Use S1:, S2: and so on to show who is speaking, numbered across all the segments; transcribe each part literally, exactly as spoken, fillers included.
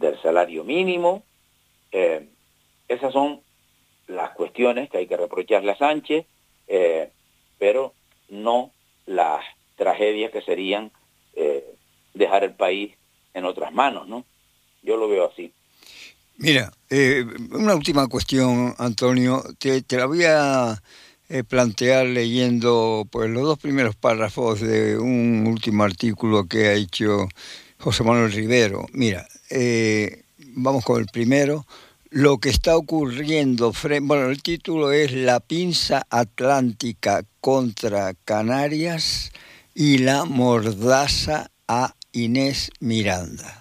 S1: del salario mínimo. Eh, esas son las cuestiones que hay que reprocharle a Sánchez, eh, pero no las tragedias que serían eh, dejar el país en otras manos, ¿no? Yo lo veo así.
S2: Mira, eh, una última cuestión, Antonio, te, te la voy a eh, plantear leyendo pues los dos primeros párrafos de un último artículo que ha hecho José Manuel Rivero. Mira, eh, vamos con el primero. Lo que está ocurriendo, bueno, el título es La pinza atlántica contra Canarias y la mordaza a Inés Miranda.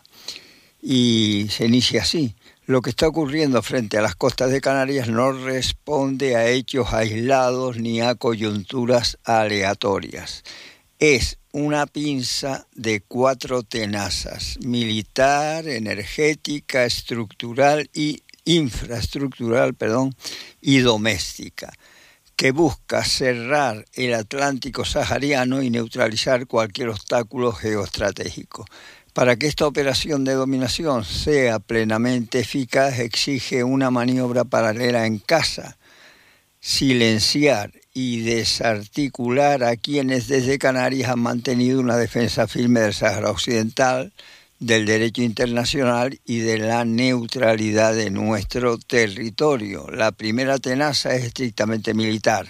S2: Y se inicia así. Lo que está ocurriendo frente a las costas de Canarias no responde a hechos aislados ni a coyunturas aleatorias. Es una pinza de cuatro tenazas: militar, energética, estructural y infraestructural, perdón, y doméstica, que busca cerrar el Atlántico sahariano y neutralizar cualquier obstáculo geoestratégico. Para que esta operación de dominación sea plenamente eficaz, exige una maniobra paralela en casa: silenciar y desarticular a quienes desde Canarias han mantenido una defensa firme del Sáhara Occidental, del derecho internacional y de la neutralidad de nuestro territorio. La primera tenaza es estrictamente militar.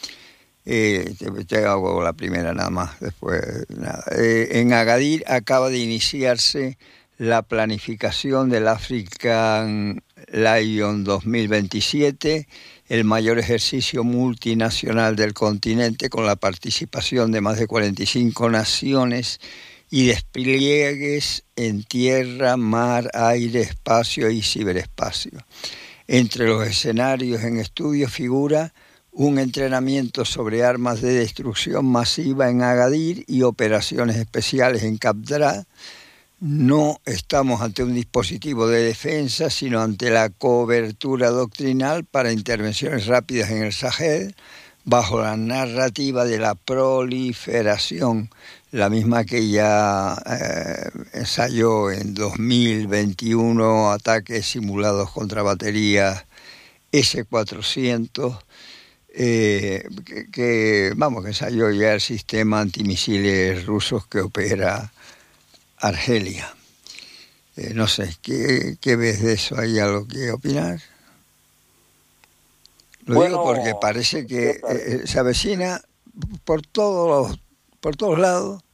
S2: Eh, te, te hago la primera nada más, después nada. Eh, en Agadir acaba de iniciarse la planificación del African Lion dos mil veintisiete, el mayor ejercicio multinacional del continente, con la participación de más de cuarenta y cinco naciones y despliegues en tierra, mar, aire, espacio y ciberespacio. Entre los escenarios en estudio figura un entrenamiento sobre armas de destrucción masiva en Agadir y operaciones especiales en Cabdra. No estamos ante un dispositivo de defensa, sino ante la cobertura doctrinal para intervenciones rápidas en el Sahel, bajo la narrativa de la proliferación, la misma que ya eh, ensayó en dos mil veintiuno ataques simulados contra baterías ese cuatrocientos, eh, que, que, vamos, que ensayó ya el sistema antimisiles rusos que opera Argelia. Eh, no sé, ¿qué, ¿qué ves de eso? ¿Hay algo que opinar? Lo bueno, digo porque parece que eh, se avecina por todos por todos lados,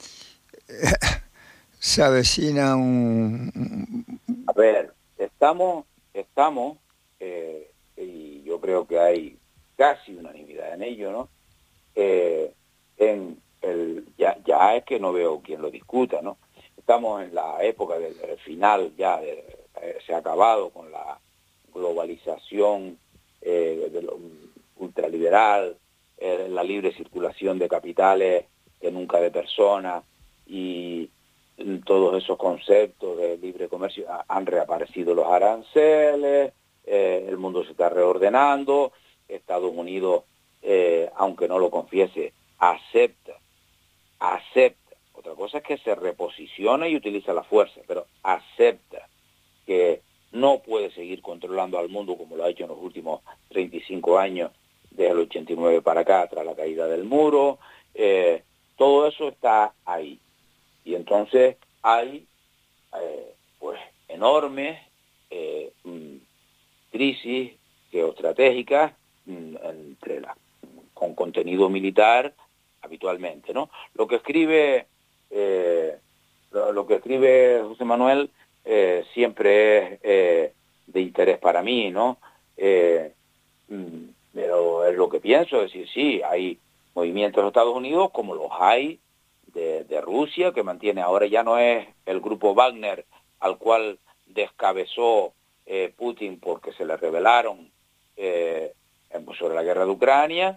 S2: eh, se avecina un...
S1: A ver, estamos, estamos, eh, y yo creo que hay casi unanimidad en ello, ¿no? Eh, en el, ya, ya es que no veo quien lo discuta, ¿no? Estamos en la época del, del final, ya de, eh, se ha acabado con la globalización eh, de lo ultraliberal, eh, la libre circulación de capitales, que nunca de personas, y todos esos conceptos de libre comercio. Han reaparecido los aranceles, eh, el mundo se está reordenando, Estados Unidos, eh, aunque no lo confiese, acepta, acepta. Otra cosa es que se reposiciona y utiliza la fuerza, pero acepta que no puede seguir controlando al mundo como lo ha hecho en los últimos treinta y cinco años, desde el ochenta y nueve para acá, tras la caída del muro. Eh, todo eso está ahí. Y entonces hay eh, pues enormes eh, mm, crisis geoestratégicas mm, entre la, con contenido militar habitualmente, ¿no? Lo que escribe eh, lo, lo que escribe José Manuel eh, siempre es eh, de interés para mí, ¿no? Eh, mm, pero es lo que pienso, es decir, sí, hay movimientos de Estados Unidos como los hay De, de Rusia, que mantiene, ahora ya no es el grupo Wagner al cual descabezó eh, Putin porque se le rebelaron eh, sobre la guerra de Ucrania,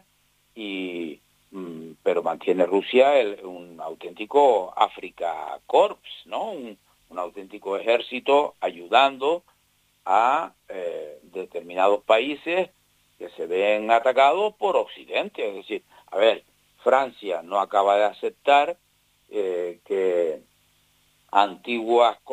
S1: y, mm, pero mantiene Rusia el, un auténtico Africa Corps, ¿no? Un, un auténtico ejército ayudando a eh, determinados países que se ven atacados por Occidente. Es decir, a ver, Francia no acaba de aceptar Eh, que antiguas